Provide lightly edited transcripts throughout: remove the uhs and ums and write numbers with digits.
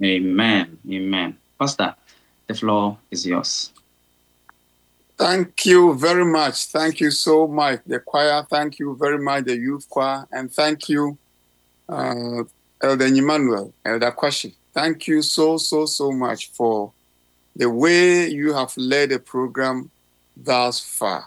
Amen. Amen. Pastor, the floor is yours. Thank you very much. Thank you so much, the choir. Thank you very much, the youth choir. And thank you, Elder Emmanuel, Elder Kwashi. Thank you so much for the way you have led the program thus far.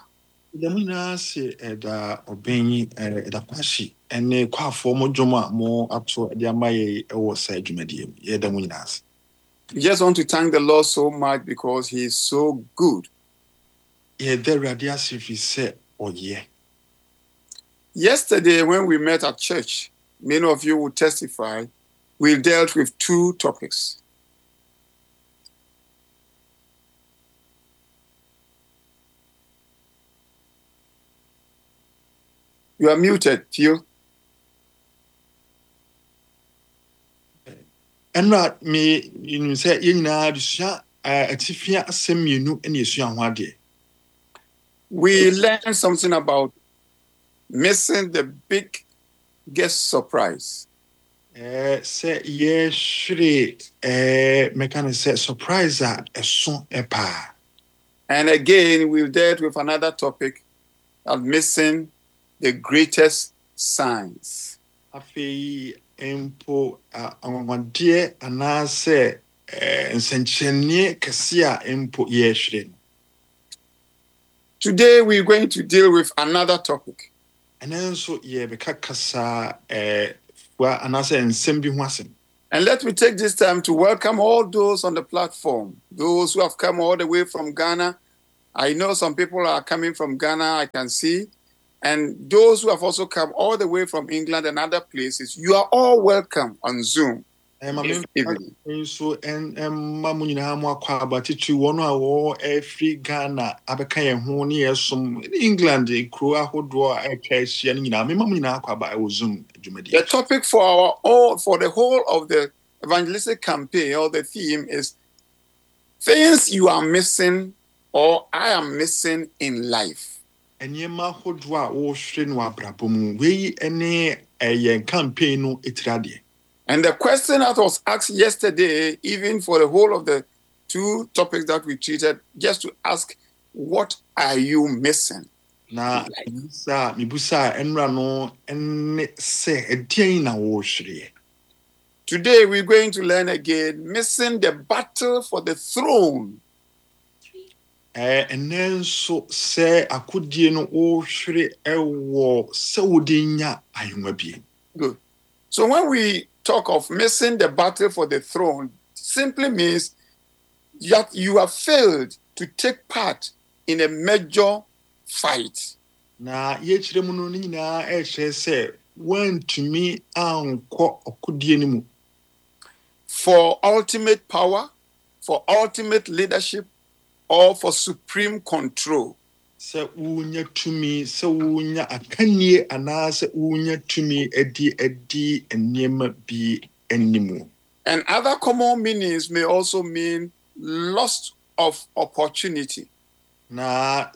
We just want to thank the Lord so much because He is so good. Yesterday, when we met at church, many of you will testify, we dealt with two topics. You are muted, Theo. We learned something about missing the biggest surprise. And again, we dealt with another topic of missing the greatest signs. Today, we're going to deal with another topic. And let me take this time to welcome all those on the platform, those who have come all the way from Ghana. I know some people are coming from Ghana, I can see. And those who have also come all the way from England and other places, you are all welcome on Zoom. England the topic for the whole of the evangelistic campaign, or the theme, is things you are missing or I am missing in life. And the question that was asked yesterday, even for the whole of the two topics that we treated, just to ask, what are you missing? Today we're going to learn again, missing the battle for the throne. Good. So when we talk of missing the battle for the throne, simply means that you have failed to take part in a major fight. For ultimate power, for ultimate leadership, or for supreme control. And other common meanings may also mean loss of opportunity. Your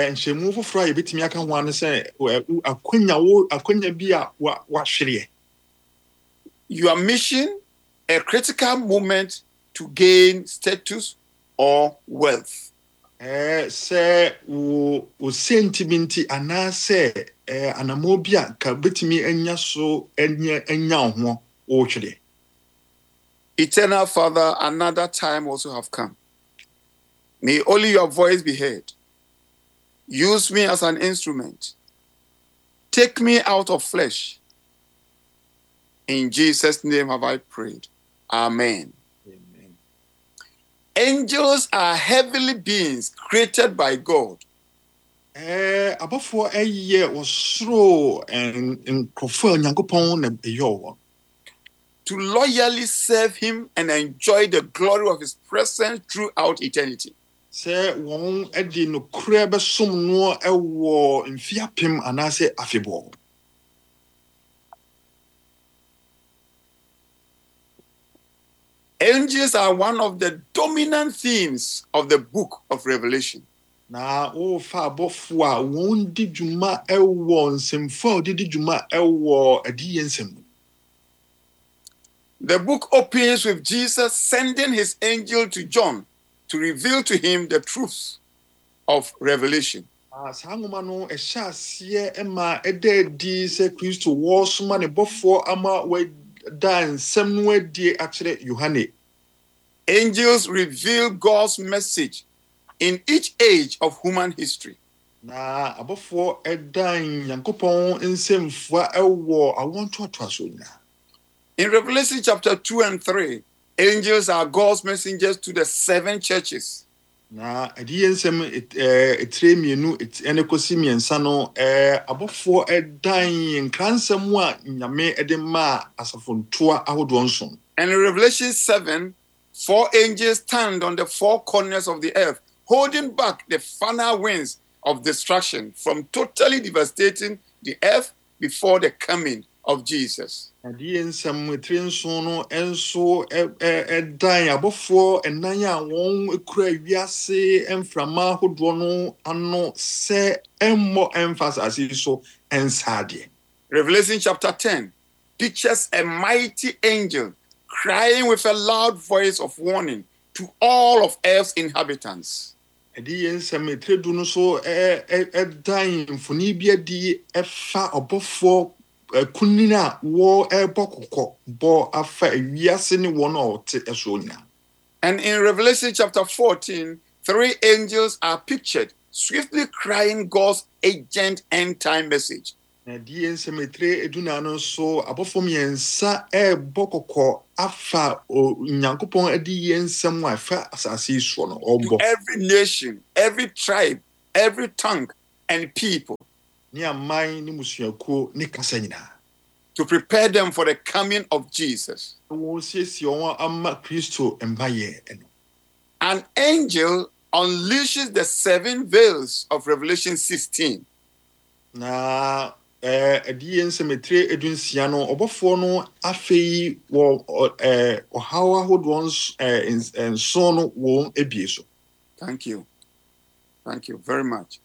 mission, a critical moment to gain status or wealth. Eternal Father, another time also have come. May only your voice be heard. Use me as an instrument. Take me out of flesh. In Jesus' name have I prayed. Amen. Amen. Angels are heavenly beings created by God. To loyally serve him and enjoy the glory of his presence throughout eternity. Angels are one of the dominant themes of the book of Revelation. The book opens with Jesus sending his angel to John to reveal to him the truths of Revelation. Saa nwoma no ɛhyɛ aseɛ ma ɛda adi sɛ Kristo wɔsoma ne bɔfoɔ ama wɔda nsɛm no adi akyerɛ Yohane. Angels reveal God's message in each age of human history. Na abɔfoɔ ɛdan Nyankopɔn nsɛmfua ɛwɔ awo ntoatoasoɔ nyinaa. In Revelation chapter 2 and 3, angels are God's messengers to the 7 churches. Na ɛde nsɛm etire mienu ɛne kosi miɛnsa no abɔfoɔ ɛdan nkransɛm a Nyame ɛde ma asafontoa ahodoɔ nson. And in Revelation 7, 4 angels stand on the 4 corners of the earth, holding back the final winds of destruction from totally devastating the earth before the coming of Jesus. Ɛde nsɛm etire nson no ɛnso ɛdan abɔfoɔ ɛnan a wɔn ekura wiase mframa ahodoɔ no ano sɛ ɛmmɔ ɛmfa so ɛnsadeɛ. Revelation chapter 10 pictures a mighty angel crying with a loud voice of warning to all of earth's inhabitants. Ɛde nsɛm etire du no so ɛdan mfoni bi adi ɛfa abɔfoɔ kunina wo ebokoko bo afa wiase ni won ote eso nya. And in Revelation chapter 14, 3 angels are pictured swiftly crying God's agent end time message. Na die nsemetre eduna no so abofo miensa ebokoko afa Nyankopon adi yensem afa asase so no obo. Every nation, every tribe, every tongue and people. To prepare them for the coming of Jesus. An angel unleashes the 7 veils of Revelation 16. Na symmetry edunsiano obofo no afei wo ohawa hodwons en sono wo ebieso. Thank you very much.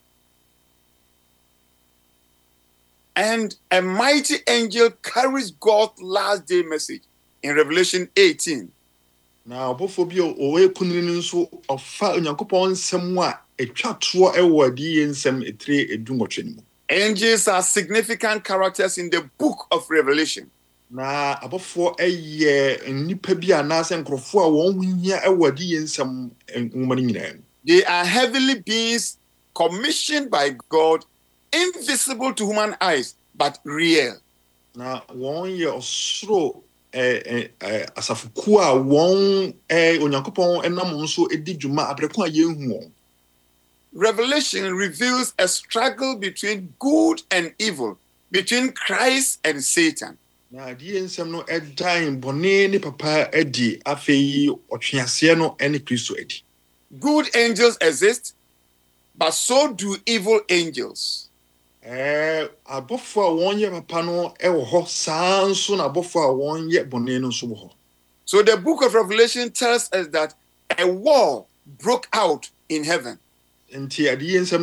And a mighty angel carries God's last day message in Revelation 18. Now, obofobio owe kunini nso ofa Onyankopon nsem a etwa to ewo adi nsem etire edumotwe ni. Angels are significant characters in the book of Revelation. Na abofo eye nipa bi anase nkrofo a won hunya ewo adi nsem nwumani nyina. They are heavenly beings commissioned by God, invisible to human eyes, but real. Na won ye osro asafuku a won Onyankopon enam nso edi dwuma abreko a yehu. Revelation reveals a struggle between good and evil, between Christ and Satan. Na die nsem no edan bone ne papa edi afei otwease no ene Kristo edi. Good angels exist, but so do evil angels. Abofo a won ye papa no ewo ho sanso na abofo a won ye bone no so ho. So the book of Revelation tells us that a war broke out in heaven. Combat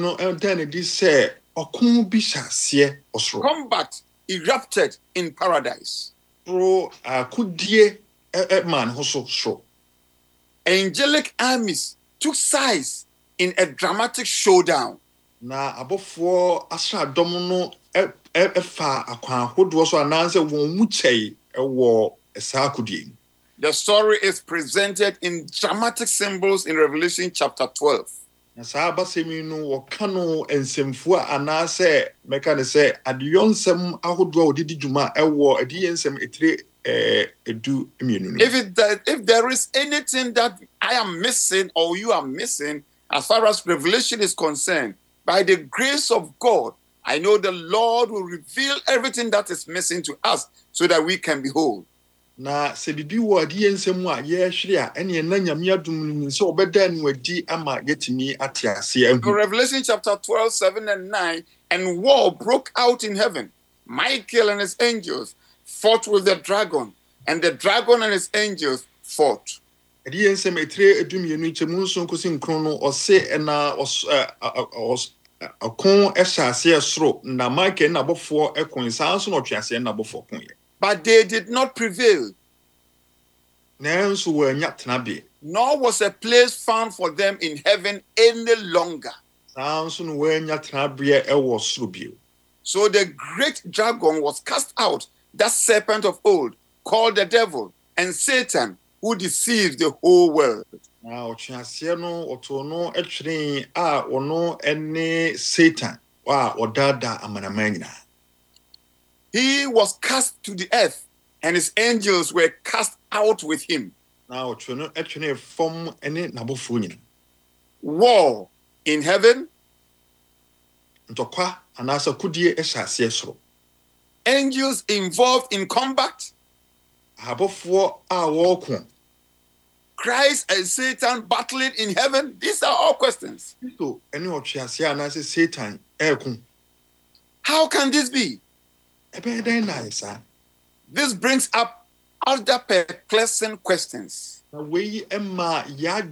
erupted in paradise. Angelic armies took sides in a dramatic showdown. The story is presented in dramatic symbols in Revelation chapter 12. But there is anything that I am missing or you are missing as far as Revelation is concerned, by the grace of God, I know the Lord will reveal everything that is missing to us so that we can behold. Na se bibi wo ade ensem a ye hwere a ene na nyame adum so obeda nu adi ama yetimi atiase ahu. Revelation chapter 12, 7 and 9, and war broke out in heaven. Michael and his angels fought with the dragon, and the dragon and his angels fought. Ade ensem etire edum yenu nchemu nso nkosi nkron no ose na akon ehase esoro na Michael na bofo ekon sanso na otwease na bofo kon ye. But they did not prevail. nanso wɔanya tenabea. Nor was a place found for them in heaven any longer. Saa nso no wɔanya tenabea ɛwɔ soro bio. So the great dragon was cast out, that serpent of old, called the devil and Satan, who deceives the whole world. Na ɔtweaseɛ no ɔtoo no ɛtwene a ɔno ɛne Satan a ɔdaadaa amanaman nyinaa. He was cast to the earth, and his angels were cast out with him. Na ɔtwe no ɛtwene fam ɛne n'abɔfoɔ nyinaa. War in heaven. Ntɔkwa anaasɛ kodie ɛhyɛ aseɛ soro. Angels involved in combat. Ahabɔfoɔ a wɔreko. Christ and Satan battling in heaven. These are all questions. Kristo ɛne ɔtweaseɛ anaasɛ Satan ɛreko. How can this be? Ɛbɛyɛ dɛn na ayɛ saa? This brings up other perplexing questions. Na wei ɛma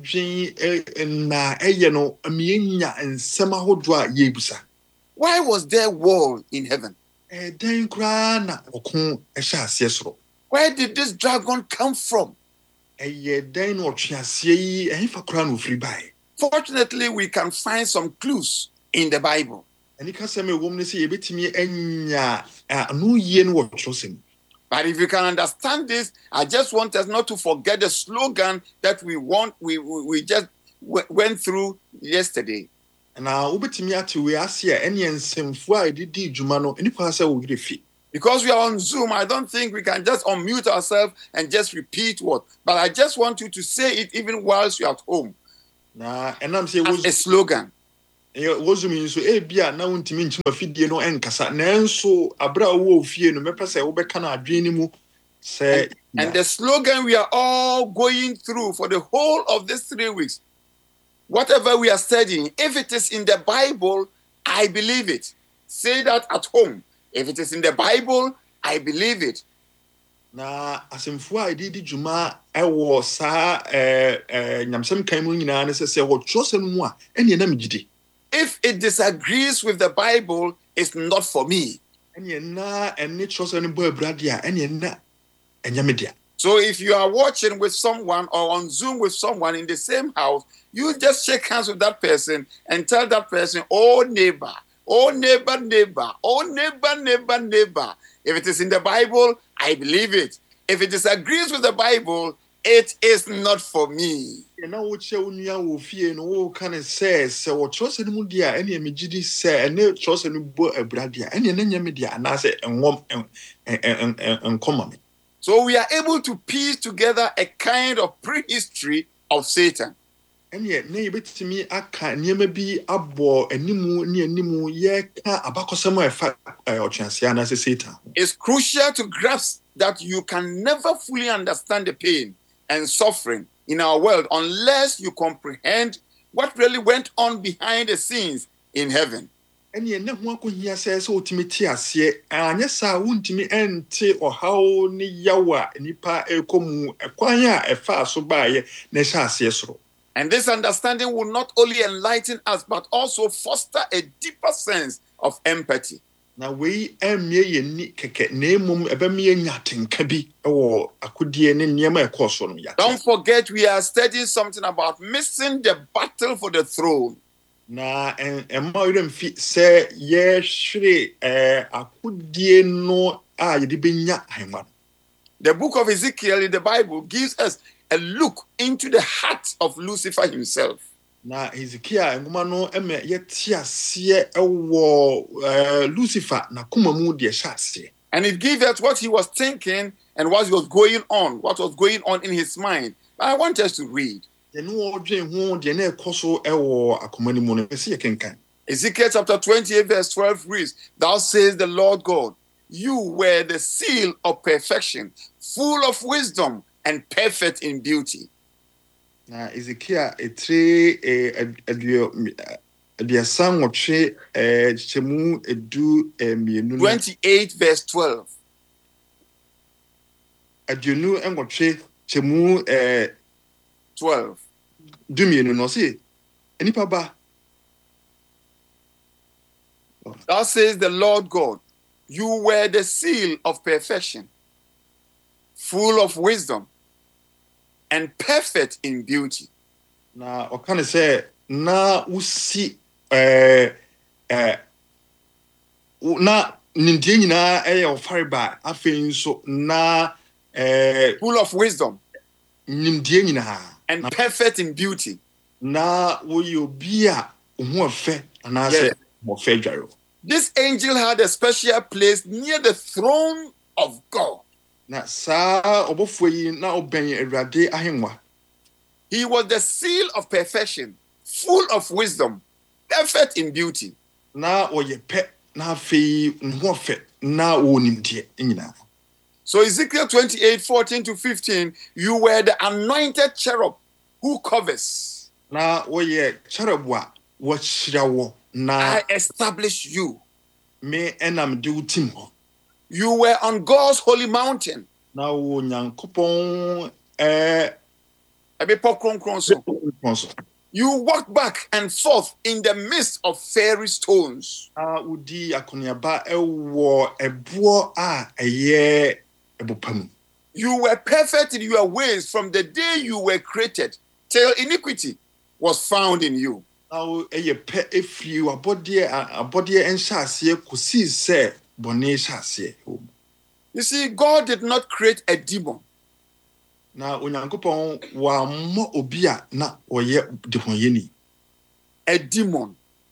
yɛadwen na ɛyɛ no amienya nsɛm ahodoɔ a yɛbusa. Why was there war in heaven? Dɛn koraa na ɔko ɛhyɛ aseɛ soro. Where did this dragon come from? Ɛyɛ dɛn na ɔtweaseɛ yi ɛhefa koraa na ofiri bae. Fortunately, we can find some clues in the Bible. Ɛni kasɛm ɛwɔ mu no sɛ yɛbɛtumi anya ano yie no wɔ Twerɛsɛm. But if you can understand this, I just want us not to forget the slogan that we just went through yesterday. Na wobɛtumi ate wei ase a ɛne nsɛmfo a ɛdedi dwuma no nipa sɛ wɔwerɛ fi. Because we are on Zoom, I don't think we can just unmute ourselves and just repeat what. But I just want you to say it even whilst you're at home. Na ɛnam sɛ As a slogan. Wozum yi nso ebia na wontimi nkyima fidie no ɛnkasa nanso abra wo ofie no mepɛ sɛ wobɛka na adwen ni mu sɛ. And the slogan we are all going through for the whole of these 3 weeks, whatever we are studying, if it is in the Bible, I believe it. Say that at home. If it is in the Bible, I believe it. Na asemfo a ɛdedi dwuma ɛwɔ saa nyamsɛm kan mu nyinaa ne sɛ wɔ Twerɛsɛm mu a ɛne na megide. If it disagrees with the Bible, it's not for me. Ɛne na ɛne Twerɛsɛm no bɔ abrade a ɛne na ɛnyɛ me dea. So if you are watching with someone or on Zoom with someone in the same house, you just shake hands with that person and tell that person, oh neighbor, oh neighbor, neighbor, oh neighbor, neighbor, neighbor. If it is in the Bible, I believe it. If it disagrees with the Bible, it is not for me. Na wokyɛ wo nua wɔ fie no wo ka ne sɛ wɔ Twerɛsɛm mu di a ɛne megidi sɛ ɛne Twerɛsɛm no bɔ abrade a ɛne na nyɛ me dia anaasɛ nkɔma me. So we are able to piece together a kind of prehistory of Satan. Ɛne na yɛbɛtumi aka nneɛma bi abɔ animu ne animu yɛka abakɔsɛm a ɛfa ɔtweaseɛ anaasɛ Satan. It's crucial to grasp that you can never fully understand the pain and suffering in our world unless you comprehend what really went on behind the scenes in heaven. Ɛne na ho akɔhia sɛ wotumi te aseɛ anyɛ saa wontumi ɛnte ɔhaw ne yaw a nipa ɛkɔ mu ɛkwan a ɛfa so baayɛ na ɛhyɛ aseɛ soro. And this understanding will not only enlighten us but also foster a deeper sense of empathy. Na wei ɛmmie yɛ ni kɛkɛ na mmom ɛbɛmmie nya atenka bi ɛwɔ akodie ne nneɛma ɛkɔɔ so no yɛate. Don't forget we are studying something about missing the battle for the throne. Na ɛmma werɛ mfi sɛ yɛhwere akodie no a yɛde bɛnya ahengua no. The book of Ezekiel in the Bible gives us a look into the heart of Lucifer himself. Na Hezekiah nwoma no ɛmɛ yɛte aseɛ ɛwɔ Lucifer na kuma mu deɛ hyɛ aseɛ. And it gives us what he was thinking and what was going on in his mind. I want us to read. Ɛno ɔdwen ho deɛ na ɛkɔ so ɛwɔ akoma no mu no ɛsɛ yɛkenkan. Ezekiel chapter 28 verse 12 reads, Thou says the Lord God, you were the seal of perfection, full of wisdom and perfect in beauty. Na Ezekiel etire aduasa nwɔtwe kyɛmu edu mmienu. 28 verse 12. Aduonu nwɔtwe kyɛmu 12. Du mmienu no se enipa ba. Thou says the Lord God, you were the seal of perfection, full of wisdom and perfect in beauty. Na ɔka ne sɛ na wosi na nimdeɛ nyinaa ɛyɛ ɔfare ba afei nso na Full of wisdom nimdeɛ nyinaa and perfect in beauty. na woyɛ obi a wo ho ɛfɛ anaasɛ ɔfɛ dware. This angel had a special place near the throne of God. Na saa ɔbɔfoɔ yi na ɔbɛn Awurade ahengua. He was the seal of perfection, full of wisdom, perfect in beauty. Na ɔyɛ pɛ na afei ne ho ɔfɛ na ɔwɔ nimdeɛ nyinaa. So Ezekiel 28:14-15, you were the anointed cherub who covers. Na wɔyɛ cherub a wɔahyira wɔ na I established you. me ɛnam de wo tim hɔ. You were on God's holy mountain. Na wo Nyankopɔn Ɛbɛpɔ kronkron so. so. You walked back and forth in the midst of fairy stones. Na wodi akɔneaba ɛwɔ ɛboɔ a ɛyɛ ɛbopa mu. You were perfect in your ways from the day you were created till iniquity was found in you. Na wo ɛyɛ pɛ efiri abɔdeɛ nhyɛ aseɛ kosii sɛ bɔne hyɛ aseɛ. You see, God did not create a demon. Na Onyankopɔn wammɔ obi a na ɔyɛ dehonyɛni. A demon.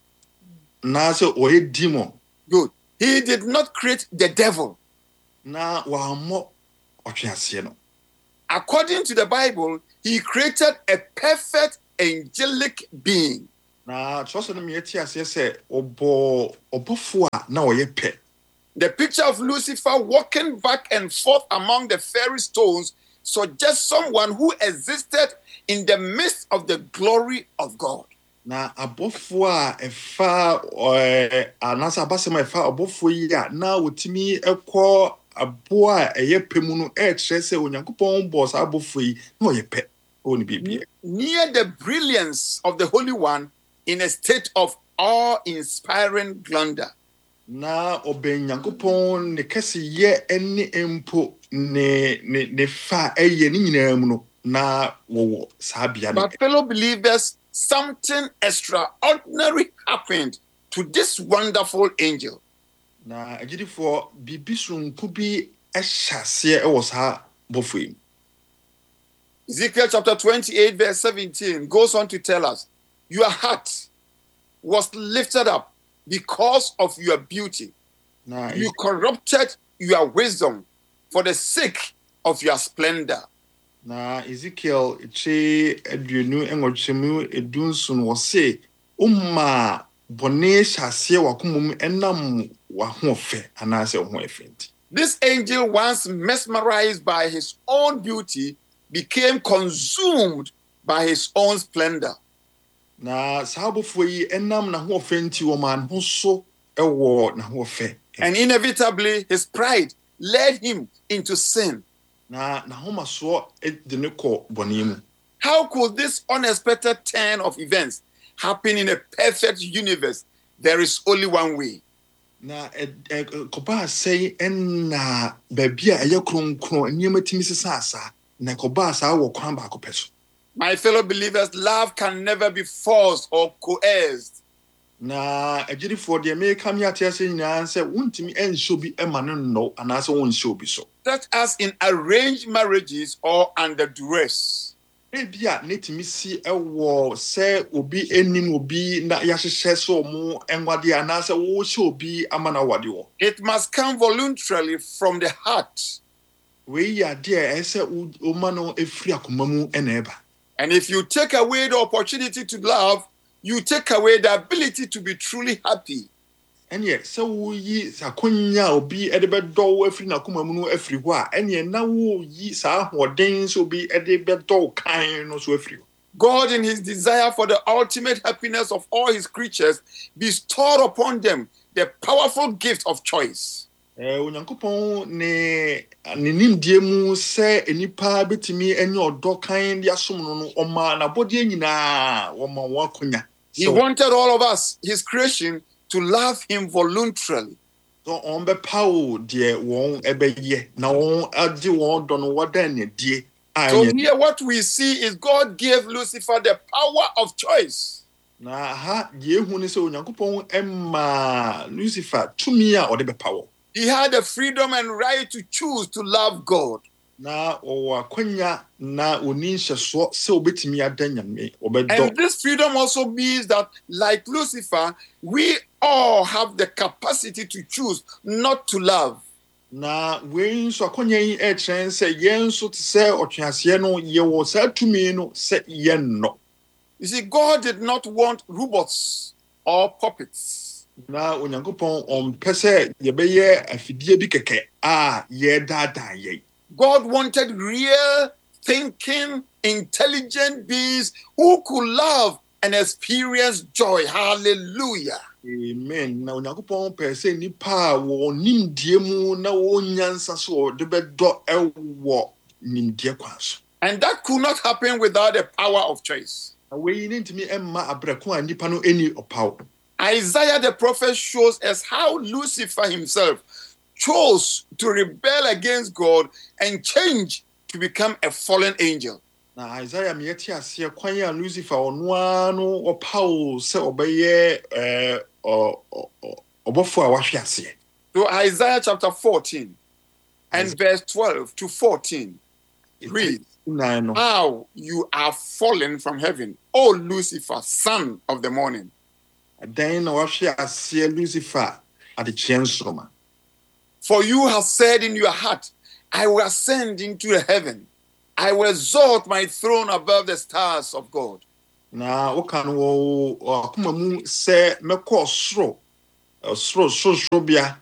Na sɛ ɔyɛ demon. Good. He did not create the devil. Na wammɔ ɔtweaseɛ no. According to the Bible, he created a perfect angelic being. Na kyerɛsɛ no meyɛte aseɛ sɛ ɔbɔfoɔ a na ɔyɛ pɛ. The picture of Lucifer walking back and forth among the fairy stones suggests someone who existed in the midst of the glory of God. Na abɔfoɔ a ɛfa anasa abasɛm a ɛfa abɔfoɔ yi a na wotumi ɛkɔ aboa a ɛyɛ pɛ mu no ɛkyerɛ sɛ Onyankopɔn bɔ saa abɔfoɔ yi na ɔyɛ pɛ ɔwɔ ne biribi. Near the brilliance of the Holy One in a state of awe-inspiring grandeur. Na ɔbɛn Nyankopɔn ne kɛseyɛ ɛne mpo ne fa ɛyɛ ne nyinaa mu no na wɔwɔ saa bea no. But fellow believers, something extraordinary happened to this wonderful angel. Na agyidifoɔ biribi sononko bi ɛhyɛ aseɛ ɛwɔ saa bɔfoɔ yi mu. Ezekiel chapter 28:17 goes on to tell us, your heart was lifted up because of your beauty. Na You corrupted your wisdom for the sake of your splendor. Na Ezekiel ekyir aduonu nwɔtwemu edunson wɔ se umma bɔne hyɛ aseɛ w'akoma mu ɛnam w'ahoɔfɛ anaasɛ wo ho ɛfɛ nti. This angel, once mesmerized by his own beauty, became consumed by his own splendor. Na saa abɔfoɔ yi ɛnam n'ahoɔfɛ nti wɔma ne ho so ɛwɔ n'ahoɔfɛ. And inevitably, his pride led him into sin. Na n'ahomasoɔ de ne kɔ bɔne mu. How could this unexpected turn of events happen in a perfect universe? There is only one way. Na kɔbaa sɛn ɛna baabi a ɛyɛ kronkron nneɛma tumi sesa asa na kɔbaa saa wɔ kwan baako pɛ so. My fellow believers, love can never be forced or coerced. Na agyidifoɔ deɛ meka me ate ase nyinaa sɛ wontumi ɛnhyɛ bi ɛma no nnɔ anaasɛ wonhyɛ obi so. Such as in arranged marriages or under duress. Ebi a netumi si ɛwɔ sɛ obi anim obi na yɛahyehyɛ sɛ ɔmo ɛnwadeɛ anaasɛ wɔhyɛ obi ama no awade wɔ. It must come voluntarily from the heart. Wei yɛ adeɛ a ɛsɛ sɛ woma no ɛfiri akoma mu ɛna ɛba. And if you take away the opportunity to love, you take away the ability to be truly happy. Ɛneɛ sɛ woyi akonya a obi ɛde bɛdɔ wo afiri n'akoma mu no afiri hɔ a ɛneɛ na woyi saa ahoɔden sɛ obi ɛde bɛdɔ wo kan no so afiri hɔ. God, in his desire for the ultimate happiness of all his creatures, bestowed upon them the powerful gift of choice. Onyankopɔn ne nimdeɛ mu sɛ enipa betumi ɛnyɛ ɔdɔ kan de asom no no ɔma n'abɔdeɛ nyinaa wɔma wɔn akonya. He wanted all of us, his creation, to love him voluntarily. So on bɛpa wo deɛ wɔn ɛbɛyɛ na wɔn agye wɔn dɔ no wɔda n'adie So here what we see is God gave Lucifer the power of choice. Na ha yehu ni se Onyankopon emma Lucifer tumi a ode be power. He had the freedom and right to choose to love God. Na owakwanya na oni nhyeso se obetimi adanyame obedo. And this freedom also means that, like Lucifer, we all have the capacity to choose not to love. Na we nso akwanya yi chen se yen so te se otwease no ye wo sa tumi no se yen no. You see, God did not want robots or puppets. Na Onyankopon ompese ye beye afidie bi keke a ye dada ye. God wanted real, thinking, intelligent beings who could love and experience joy. Hallelujah. Amen. Na Onyankopon pese nipa wo nimdie mu na wo nyansa so de bedo ewo nimdie kwaso. And that could not happen without the power of choice. We ntimi emma abreko a nipa no eni opaw. Isaiah the prophet shows us how Lucifer himself chose to rebel against God and change to become a fallen angel. Na Isaiah me yeti ase kwan ya Lucifer ono ano opaw se obeye obofo a wahwe ase. So Isaiah chapter 14 and verse 12 to 14 reads, "How you are fallen from heaven, O Lucifer, son of the morning. Then wahwe ase Lucifer at the chensoma. For you have said in your heart, I will ascend into the heaven. I will exalt my throne above the stars of God." Na okan wo akoma mu se mekọ soro bia.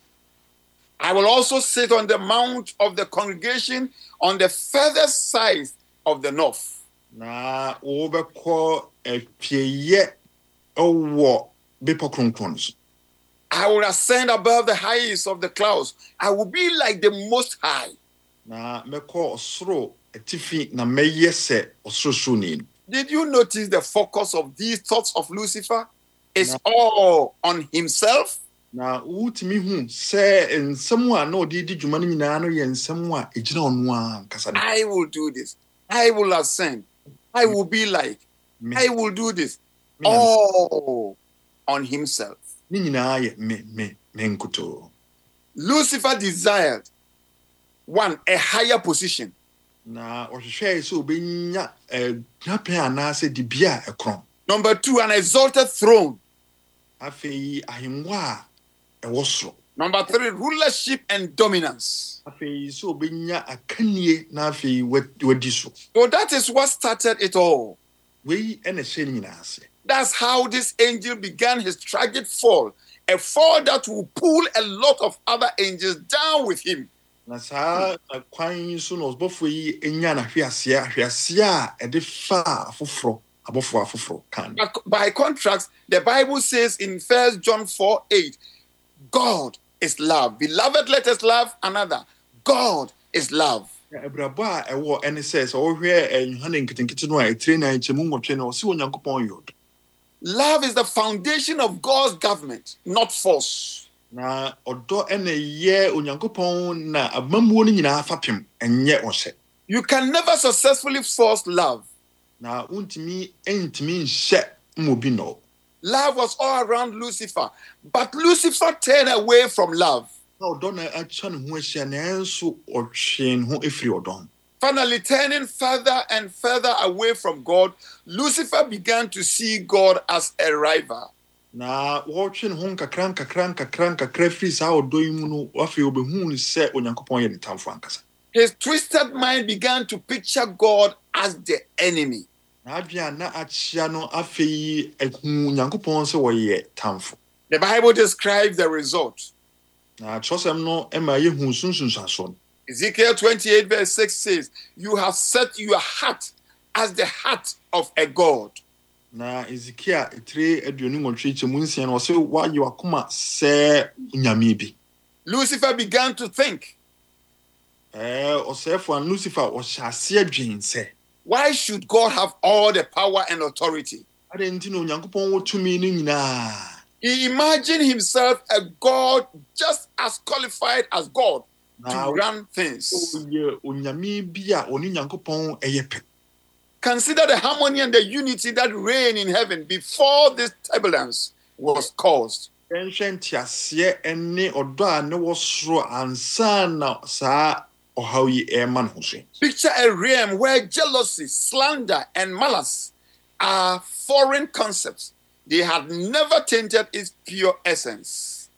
"I will also sit on the mount of the congregation on the furthest side of the north." Na obekọ epieye owo bepo kronkron so. "I will ascend above the highest of the clouds. I will be like the Most High." Na mekọ osoro etifi na meye se osoro ni. Did you notice the focus of these thoughts of Lucifer is all on himself? Na utimi hu se ensemu a na odi dwuma no nyina no ye ensemu a ejina onu a kasa. I will do this. I will ascend. I will be like. I will do this. All on himself. Ni nyina ye me nkuto. Lucifer desired a higher position. Na ohwehwe se obenya dwapen anase dibia ekron. Number 2, an exalted throne. Afei ahemwa ewo soro. Number 3, rulership and dominance. Afei se obenya akanie na afei wadi so. So that is what started it all. Wei ene hye nyina ase. That's how this angel began his tragic fall, a fall that will pull a lot of other angels down with him. Na sa kwan so no bofo yi enya na hwease a ede fa afoforo abofo afoforo kan. By contrast, the Bible says in 1 John 4:8, God is love. Beloved, let us love another. God is love. Ebrabo a ewo ene says o hwe enhane nketenkete no a etire na nchemu nwotwe no se Onyankopon yod. Love is the foundation of God's government, not force. Na odo ene ye Onyankopon na amamuo ni nyina fapem enye ohye. You can never successfully force love. Na untimi nhye mobi no. Love was all around Lucifer, but Lucifer turned away from love. Na odo na acha ne ho ahia na enso ohwe ne ho efiri odo. Finally, turning further and further away from God, Lucifer began to see God as a rival. Na watching hon kakran free sa odo yimu no afi obehu se Onyankopon ye ne tamfo ankasa. His twisted mind began to picture God as the enemy. Na adua na achia no afi ehu Onyankopon se wo ye tamfo. The Bible describes the result. Na trosem no ema ye hu sunsunsaso. Ezekiel 28 verse 6 says, "You have set your heart as the heart of a god." Na Ezekiel 3:28 no se wa ye wakoma se nyame bi. Lucifer began to think, osefo an Lucifer o hyase adwen se, why should God have all the power and authority? Adenti no Onyankopon wo tumi ni nyina. He imagined himself a god just as qualified as God, to run things. Consider the harmony and the unity that reign in heaven before this turbulence was caused. Picture a realm where jealousy, slander, and malice are foreign concepts. They had never tainted its pure essence.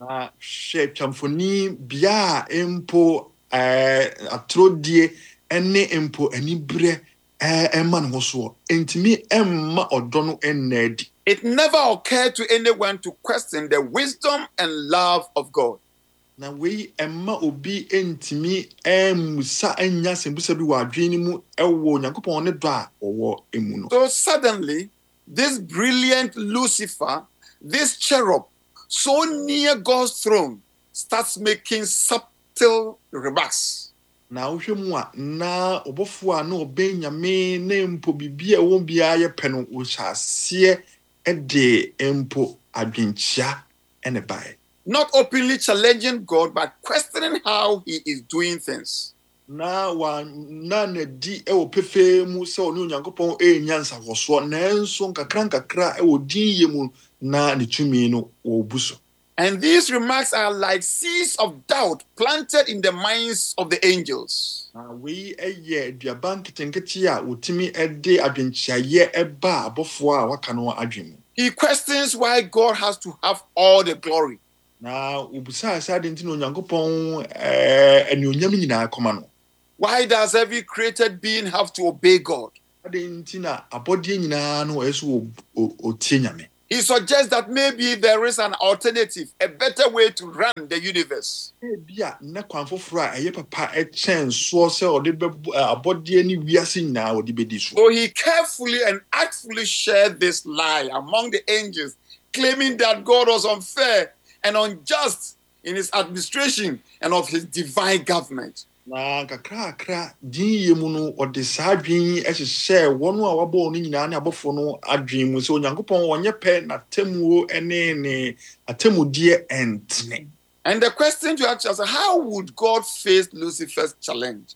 It never occurred to anyone to question the wisdom and love of God. So suddenly, this brilliant Lucifer, this cherub, so near God's throne, starts making subtle remarks. Now, not openly challenging God, but questioning how he is doing things. And these remarks are like seeds of doubt planted in the minds of the angels. He questions why God has to have all the glory. Why does every created being have to obey God? He suggests that maybe there is an alternative, a better way to run the universe. So he carefully and artfully shared this lie among the angels, claiming that God was unfair and unjust in his administration and of his divine government. And the question to ask is, how would God face Lucifer's challenge?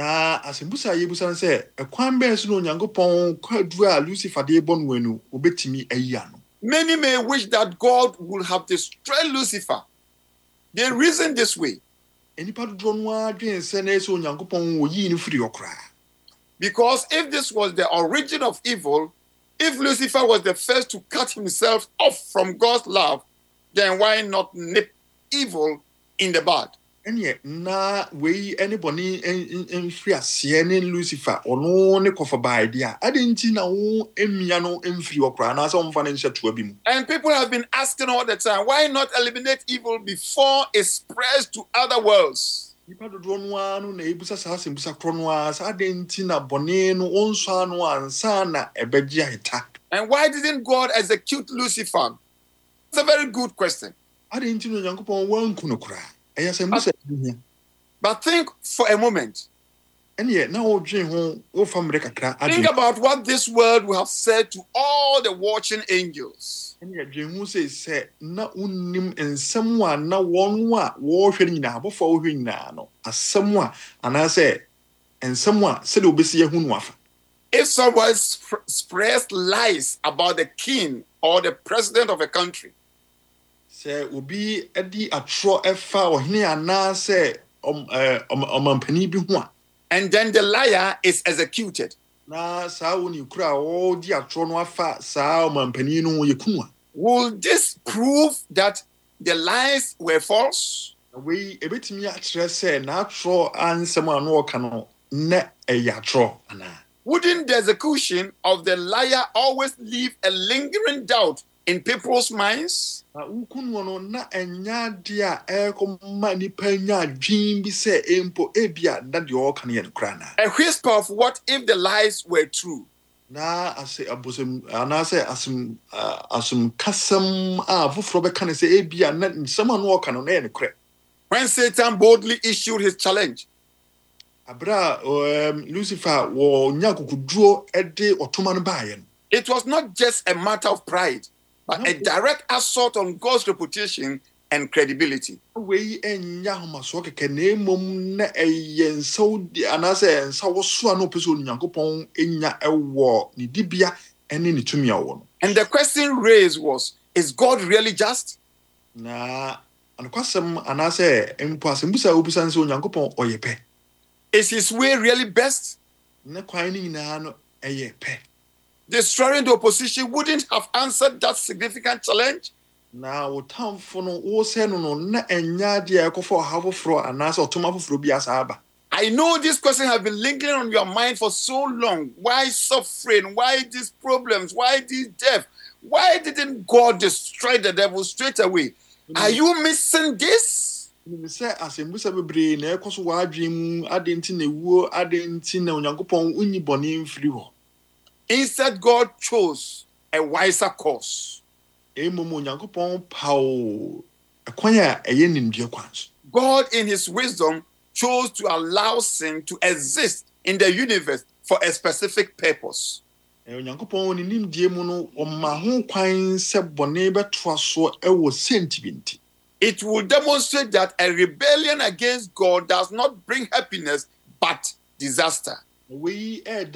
Many may wish that God would have destroyed Lucifer. They reason this way. Because if this was the origin of evil, if Lucifer was the first to cut himself off from God's love, then why not nip evil in the bud? And yet, anybody in free Lucifer or no cover by idea. I didn't know in free or cry. And people have been asking all the time, why not eliminate evil before it spreads to other worlds? And why didn't God execute Lucifer? It's a very good question. But think for a moment. Think about what this world will have said to all the watching angels. If someone spreads lies about the king or the president of a country, and then the liar is executed, will this prove that the lies were false? Wouldn't the execution of the liar always leave a lingering doubt in people's minds? A whisper of what if the lies were true? When Satan boldly issued his challenge, it was not just a matter of pride, but a direct assault on God's reputation and credibility. We enya homaso keke na emom na eye nsaudi anase nsawo so ano peso Nyankopon enya ewo ni dibia ene ni tumi awo no. And the question raised was, is God really just? Na anakwasem anase empo asembusa obusa nse Nyankopon oyepe. Is his way really best? Na kwan ni nyina no eyepe. Destroying the opposition wouldn't have answered that significant challenge. Na wotamfo no wo se no na enya de ekofo hafoforo anase otomafoforo bi asaba. I know this question has been lingering on your mind for so long. Why suffering? Why these problems? Why this death? Why didn't God destroy the devil straight away? Are you missing this? Me say asembusa bebre na ekoso wadwem adenti na ewuo adenti na Onyankopon unyi bone mfiri ho. Instead, God chose a wiser course. God, in his wisdom, chose to allow sin to exist in the universe for a specific purpose. It will demonstrate that a rebellion against God does not bring happiness but disaster. It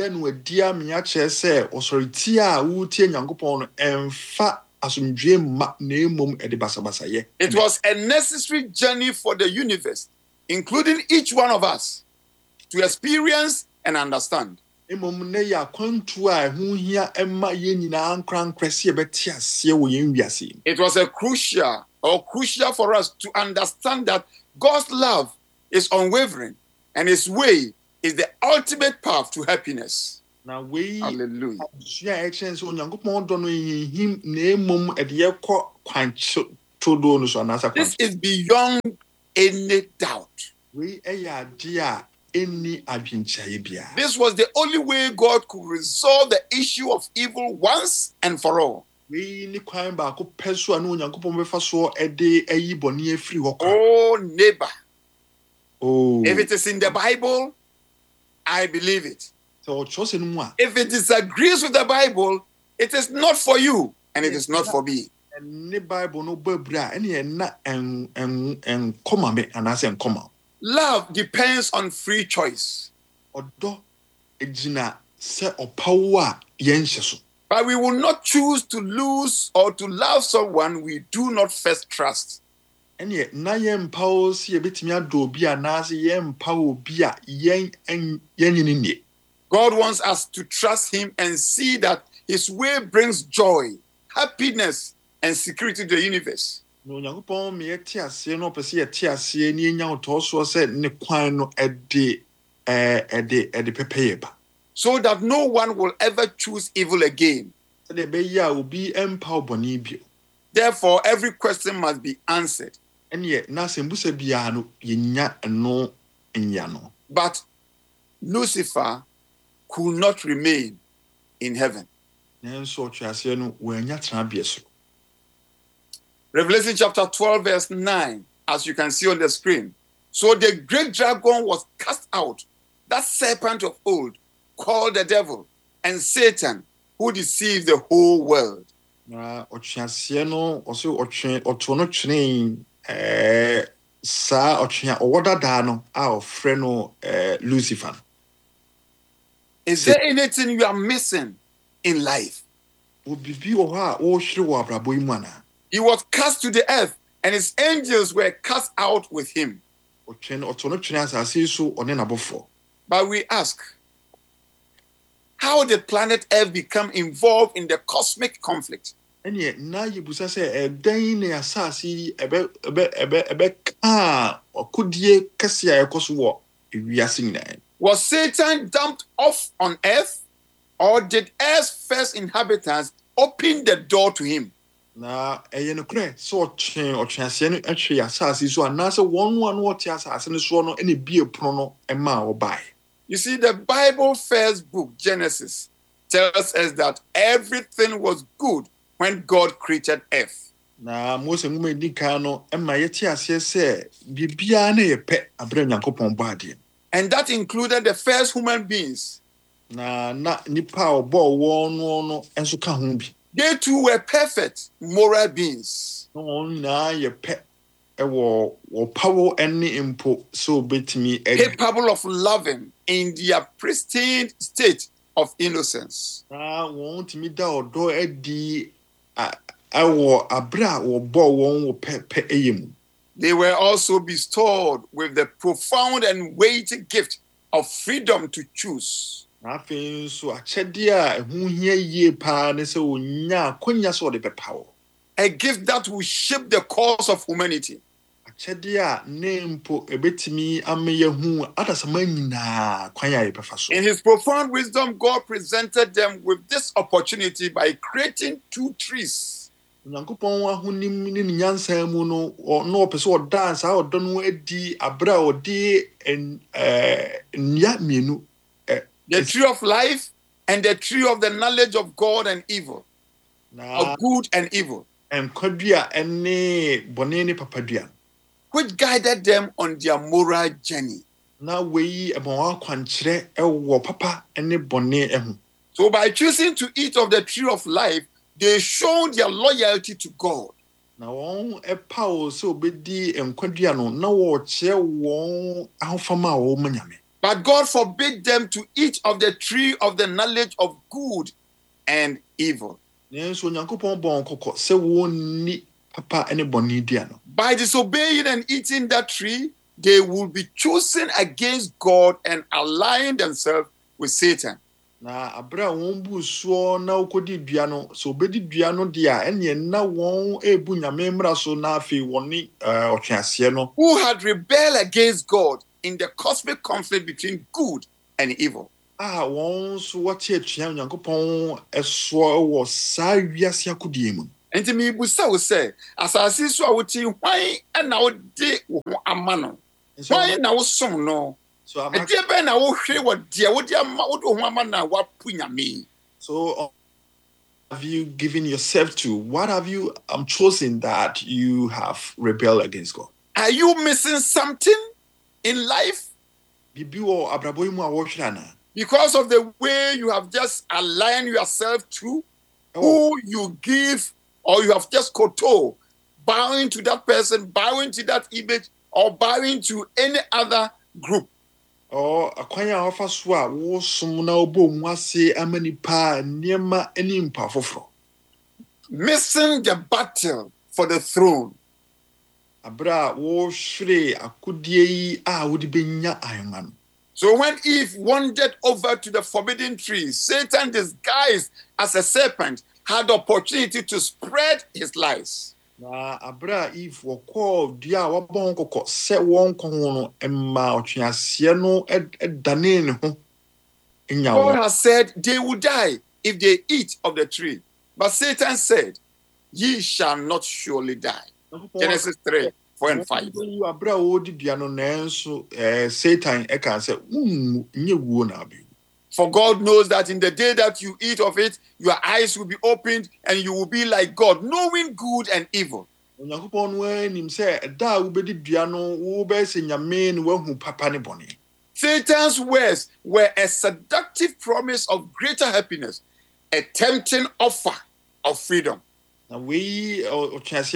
was a necessary journey for the universe, including each one of us, to experience and understand. It was crucial for us to understand that God's love is unwavering and his way is the ultimate path to happiness. Hallelujah. This is beyond any doubt. This was the only way God could resolve the issue of evil once and for all. Oh, neighbor. If it is in the Bible, I believe it. If it disagrees with the Bible, it is not for you and it is not for me. Love depends on free choice. But we will not choose to lose or to love someone we do not first trust. God wants us to trust him and see that his way brings joy, happiness, and security to the universe. So that no one will ever choose evil again. Therefore, every question must be answered. But Lucifer could not remain in heaven. Revelation chapter 12 verse 9, as you can see on the screen. So the great dragon was cast out, that serpent of old, called the devil and Satan, who deceived the whole world. Is there anything you are missing in life? He was cast to the earth, and his angels were cast out with him. But we ask, how did planet Earth become involved in the cosmic conflict? Was Satan dumped off on Earth, or did Earth's first inhabitants open the door to him? You see, the Bible first book, Genesis, tells us that everything was good when God created Earth. And that included the first human beings. They too were perfect moral beings. power any impo so betimi capable of loving in their pristine state of innocence. won't me da odo edi abra wo bo won wo pe eyim. They were also bestowed with the profound and weighty gift of freedom to choose. Nothing so a chedia who hear ye pa ne se onya konya so de power. A gift that will shape the course of humanity. A chedia nempo ebetimi ameye hu adasama nyina kwanya ye pefa so. In his profound wisdom, God presented them with this opportunity by creating two trees. Nyankopon ahonim ni nyansa mu no no pese o dance a odo no edi abra odi nya mienu. The tree of life and the tree of the knowledge of God and evil, of good and evil, which guided them on their moral journey. So by choosing to eat of the tree of life, they showed their loyalty to God. But God forbid them to eat of the tree of the knowledge of good and evil. By disobeying and eating that tree, they will be chosen against God and aligning themselves with Satan. Who had rebelled against God in the cosmic conflict between good and evil. And to me, Busa say, as I see so, I would say, why and now de amano? Why now some no? So I'm so have you given yourself to? What have you chosen that you have rebelled against God? Are you missing something in life? Because of the way you have just aligned yourself to who you give, or you have just koto, bowing to that person, bowing to that image, or bowing to any other group. Or akwanya ofa so a wo som na obo mu ase amani pa niema enim pa foforo. Missing the battle for the throne. Abra wo hwere akodie yi a wo de benya ayenga. So when Eve wandered over to the forbidden tree, Satan, disguised as a serpent, had the opportunity to spread his lies. Na abra Eve woko dia wabon kokko se won ko no emma otwease no edane ne ho enya wo. God has said they will die if they eat of the tree. But Satan said, ye shall not surely die. Genesis 3, 4 and 5. Abra odi dia no nenso Satan e kan say nye wuo na abi. For God knows that in the day that you eat of it, your eyes will be opened and you will be like God, knowing good and evil. Satan's words were a seductive promise of greater happiness, a tempting offer of freedom. Because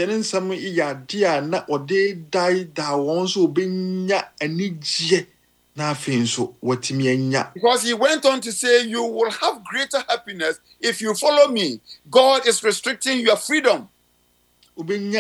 he went on to say, you will have greater happiness if you follow me. God is restricting your freedom. And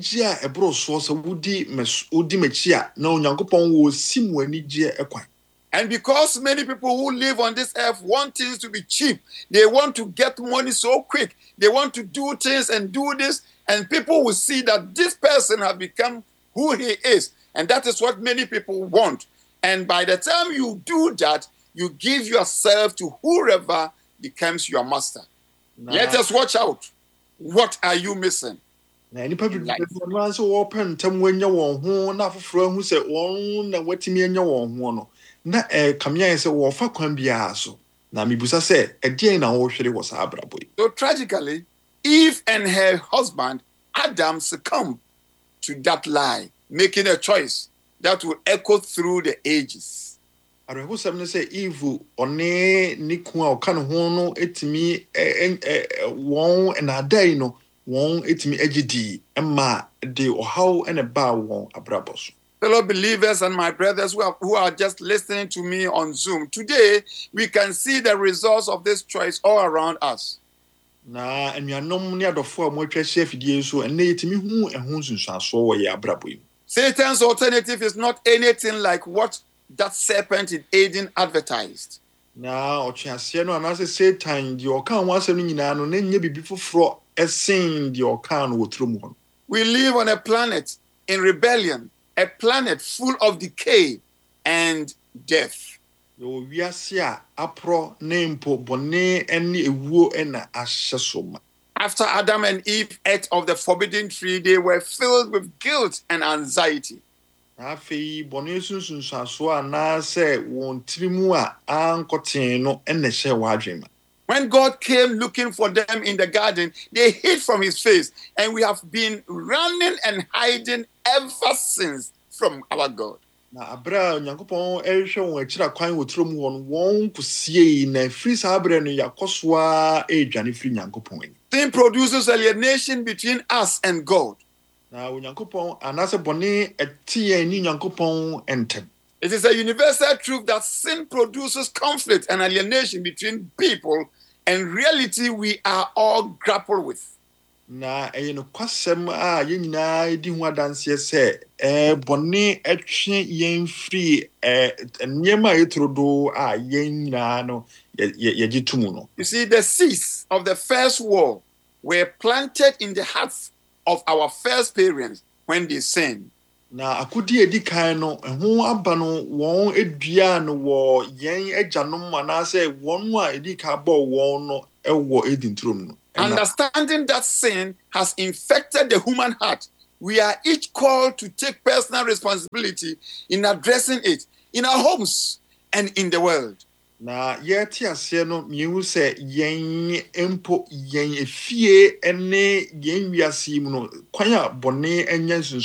because many people who live on this earth want things to be cheap, they want to get money so quick, they want to do things and do this, and people will see that this person has become who he is. And that is what many people want. And by the time you do that, you give yourself to whoever becomes your master. Let us watch out. What are you missing? Life. So tragically, Eve and her husband Adam succumbed to that lie, making a choice that will echo through the ages. wɔn etimi agidi ɛma de ɔhaw ɛna ba wɔn abrabɔ so. Fellow believers and my brothers who are just listening to me on Zoom, today we can see the results of this choice all around us. Na anuanom ne adɔfo a wɔatwa ahyia afidie so ɛnna yɛtumi hu ɛho nsunsuasoɔ wɔ yɛn abrabɔ yi. Satan's alternative is not anything like what that serpent in Eden advertised. Na ɔtweaseɛ no anaasɛ Satan deɛ ɔka ho asɛm no nyinaa no na nyɛ biribi foforɔ ɛsen deɛ ɔka no wɔ tirim hɔ. We live on a planet in rebellion, a planet full of decay and death. Yɛwɔ wiase a aporɔ ne mpo bɔne ne ewuo na ahyɛ so ma. After Adam and Eve ate of the forbidden tree, they were filled with guilt and anxiety. Na afei bɔne sunsunsuasoɔ anaasɛ wɔn tirimu a ankɔtee no na ɛhyɛ wɔ adwene ma. When God came looking for them in the garden, they hid from his face, and we have been running and hiding ever since from our God. Na abra Onyankopɔn ɛhwɛ wɔn akyira kwan wɔ tirim hɔ no wɔn kosiei na firi saa abra no yakɔsoa ɛdwane firi Nyankopɔn ani. Sin produces alienation between us and God. Na Onyankopɔn anaasɛ bɔne ɛte yɛn ne Nyankopɔn ntam. It is a universal truth that sin produces conflict and alienation between people, and reality we are all grapple with. Na ɛyɛ no kwasɛm a yɛn nyinaa di ho adanseɛ sɛ bɔne ɛtwe yɛn firi nneɛma a yɛtorodo a yɛn nyinaa no yɛgye to mu no. You see, the seeds of the first war were planted in the hearts of our first parents when they sinned. Na akodi edi kan no ɛho aba no wɔn edua no wɔ yɛn agyanom anaasɛ wɔn a edi kan bɔ wɔn no ɛwɔ edi nturom no. Understanding that sin has infected the human heart, we are each called to take personal responsibility in addressing it in our homes and in the world. Na yɛte aseɛ no mmienu sɛ yɛn mpo yɛn efie ne yɛn wiase mu no kwan a bɔne nyɛ